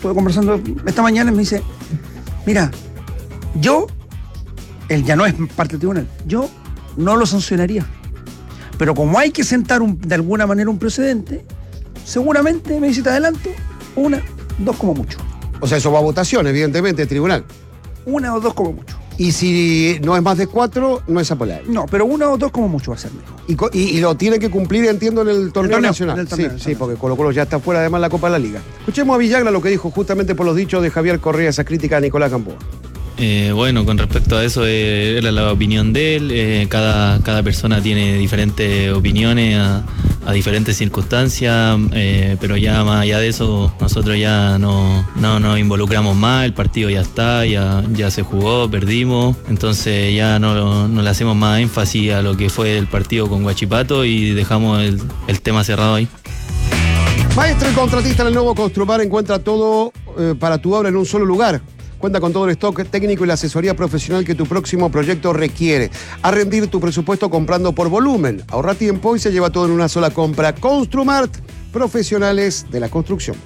estuve conversando esta mañana y me dice, mira, él ya no es parte del tribunal, yo no lo sancionaría. Pero como hay que sentar de alguna manera un precedente, seguramente me dice, te adelanto, 1, 2 como mucho. O sea, eso va a votación, evidentemente, el tribunal. 1 o 2 como mucho. Y si no es más de 4, no es apelable. No, pero 1 o 2 como mucho va a ser mejor. Y lo tiene que cumplir, entiendo, en el torneo nacional. En el torneo sí, nacional. Sí, porque Colo-Colo ya está fuera, además, la Copa de la Liga. Escuchemos a Villagra lo que dijo justamente por los dichos de Javier Correa, esa crítica a Nicolás Gamboa. Bueno, con respecto a eso, era la opinión de él. Cada persona tiene diferentes opiniones a diferentes circunstancias, pero ya más allá de eso, nosotros ya no nos involucramos más. El partido ya está, ya se jugó, perdimos, entonces ya no le hacemos más énfasis a lo que fue el partido con Huachipato y dejamos el tema cerrado ahí. Maestro y contratista en el nuevo Construmar encuentra todo para tu obra en un solo lugar. Cuenta con todo el stock técnico y la asesoría profesional que tu próximo proyecto requiere. A rendir tu presupuesto comprando por volumen. Ahorra tiempo y se lleva todo en una sola compra. Construmart, profesionales de la construcción.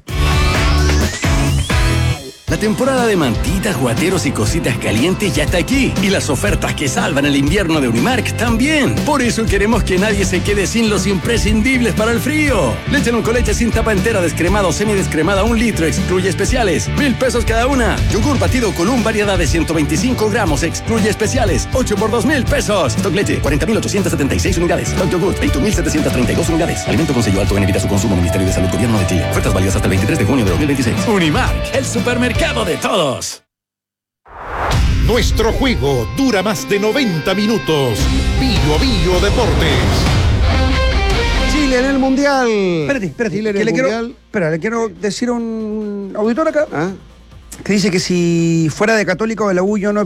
La temporada de mantitas, guateros y cositas calientes ya está aquí. Y las ofertas que salvan el invierno de Unimark también. Por eso queremos que nadie se quede sin los imprescindibles para el frío. Leche Noncoleche sin tapa entera, descremada o semidescremada, 1 litro, excluye especiales. 1,000 pesos cada una. Yogur batido Column, variedad de 125 gramos, excluye especiales. 8 por 2,000 pesos. Stock leche, 40.876 unidades. Stock yogur, 21.732 unidades. Alimento con sello alto en evita su consumo. Ministerio de Salud, Gobierno de Chile. Ofertas válidas hasta el 23 de junio de 2026. Unimark, el supermercado de todos. Nuestro juego dura más de 90 minutos. Bio Bio Deportes. Chile en el Mundial. Espérate, Chile en que el le Mundial. quiero decir a un auditor acá, ¿Ah? que dice que si fuera de Católica o de la U yo no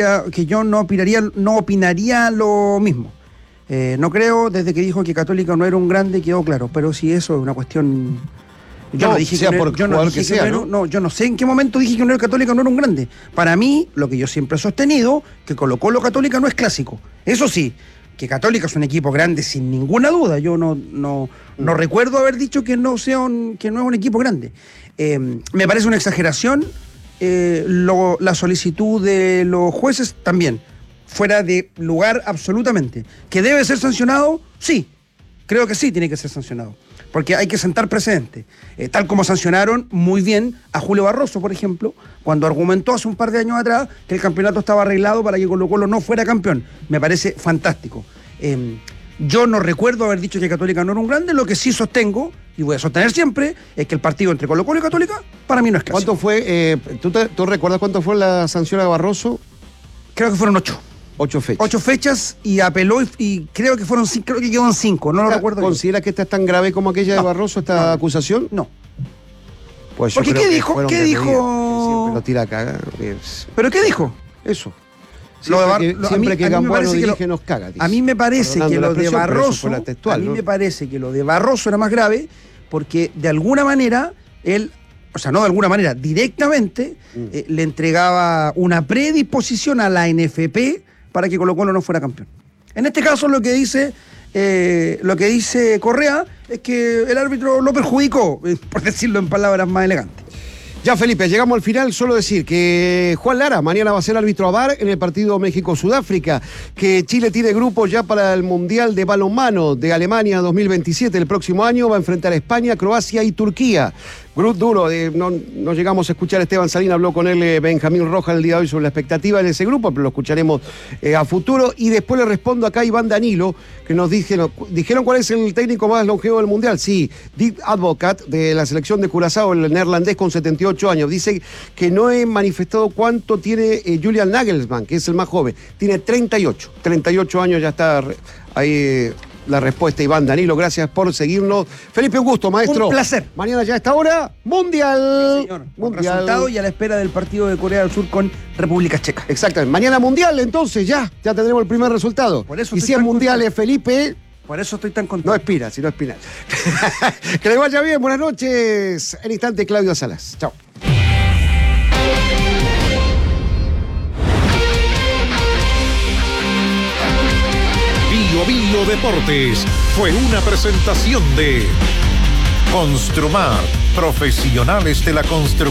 opinaría lo mismo. No creo, desde que dijo que Católica no era un grande, quedó claro, pero si eso es una cuestión... Yo no dije sea que por jugador que sea, ¿no? Yo no sé en qué momento dije que no era Católica, no era un grande. Para mí, lo que yo siempre he sostenido, que Colo-Colo Católica no es clásico. Eso sí, que Católica es un equipo grande sin ninguna duda. Yo no recuerdo haber dicho que no es un equipo grande. Me parece una exageración la solicitud de los jueces también. Fuera de lugar absolutamente. ¿Que debe ser sancionado? Sí. Creo que sí tiene que ser sancionado. Porque hay que sentar precedentes. Tal como sancionaron muy bien a Julio Barroso, por ejemplo, cuando argumentó hace un par de años atrás que el campeonato estaba arreglado para que Colo-Colo no fuera campeón. Me parece fantástico. Yo no recuerdo haber dicho que Católica no era un grande. Lo que sí sostengo, y voy a sostener siempre, es que el partido entre Colo-Colo y Católica, para mí no es clásico. ¿Cuánto fue? ¿Tú recuerdas cuánto fue la sanción a Barroso? Creo que fueron 8. 8 fechas. 8 fechas y apeló y creo que quedó en 5, no lo recuerdo. ¿Considera que esta es tan grave como aquella de Barroso, esta acusación? No. Pues porque ¿qué dijo? ¿Qué dijo? Siempre lo tira a cagar. ¿Pero qué dijo? Eso. Siempre que Gamboa lo dirige nos caga. Dice. A mí me parece que lo de Barroso, me parece que lo de Barroso era más grave porque de alguna manera él, o sea, no de alguna manera, directamente le entregaba una predisposición a la NFP para que Colo-Colo no fuera campeón. En este caso lo que dice Correa es que el árbitro lo perjudicó, por decirlo en palabras más elegantes. Ya, Felipe, llegamos al final. Solo decir que Juan Lara mañana va a ser árbitro a VAR en el partido México-Sudáfrica, que Chile tiene grupos ya para el Mundial de Balonmano de Alemania 2027. El próximo año va a enfrentar a España, Croacia y Turquía. Grupo duro, no llegamos a escuchar a Esteban Salín, habló con él Benjamín Rojas el día de hoy sobre la expectativa en ese grupo, pero lo escucharemos a futuro. Y después le respondo acá a Iván Danilo, que nos dijeron cuál es el técnico más longevo del Mundial. Sí, Dick Advocat, de la selección de Curazao, el neerlandés con 78 años. Dice que no he manifestado cuánto tiene Julian Nagelsmann, que es el más joven. Tiene 38 años, ya está ahí. La respuesta, Iván Danilo, gracias por seguirnos. Felipe, un gusto, maestro. Un placer. Mañana ya a esta hora, Mundial. Sí, señor. Mundial. Resultado y a la espera del partido de Corea del Sur con República Checa. Exactamente. Mañana Mundial, entonces ya tendremos el primer resultado. Por eso y si es Mundial, Felipe... Por eso estoy tan contento. No expira, sino espinal. Que le vaya bien, buenas noches. En instante, Claudio Salas. Chao. Bio Bio Deportes fue una presentación de Construmar, profesionales de la construcción.